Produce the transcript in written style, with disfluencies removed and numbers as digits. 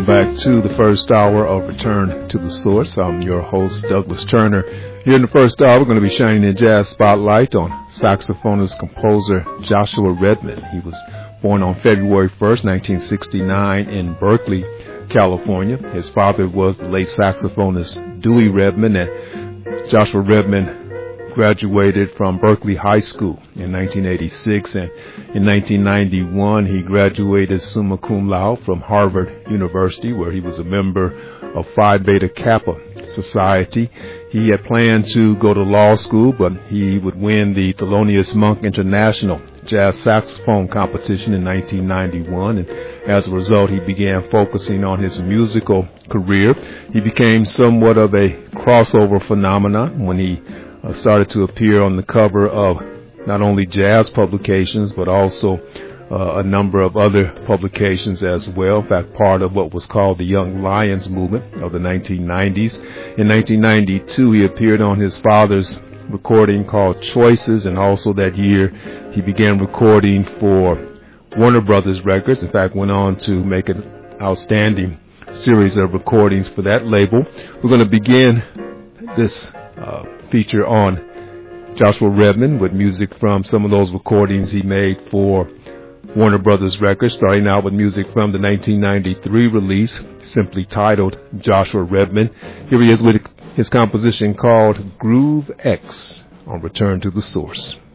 back to the first hour of Return to the Source. I'm your host, Douglas Turner. Here in the first hour, we're going to be shining a jazz spotlight on saxophonist, composer Joshua Redman. He was born on February 1st, 1969 in Berkeley, California. His father was the late saxophonist Dewey Redman, and Joshua Redman graduated from Berkeley High School in 1986, and in 1991 he graduated summa cum laude from Harvard University, where he was a member of Phi Beta Kappa Society. He had planned to go to law school, but he would win the Thelonious Monk International Jazz Saxophone Competition in 1991, and as a result he began focusing on his musical career. He became somewhat of a crossover phenomenon when he started to appear on the cover of not only jazz publications, but also a number of other publications as well. In fact, part of what was called the Young Lions movement of the 1990s. In 1992, he appeared on his father's recording called Choices, and also that year he began recording for Warner Brothers Records. In fact, went on to make an outstanding series of recordings for that label. We're going to begin this feature on Joshua Redman with music from some of those recordings he made for Warner Brothers Records, starting out with music from the 1993 release, simply titled Joshua Redman. Here he is with his composition called Groove X on Return to the Source.